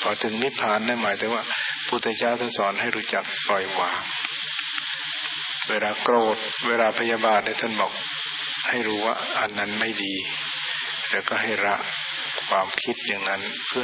อถึงนิพพานนั่นหมายถึงว่าพุทธเจ้าท่านสอนให้รู้จักปล่อยวางเวลาโกรธเวลาพยาบาทท่านบอกให้รู้ว่าอันนั้นไม่ดีแล้วก็ให้ละความคิดอย่างนั้นเพื่อ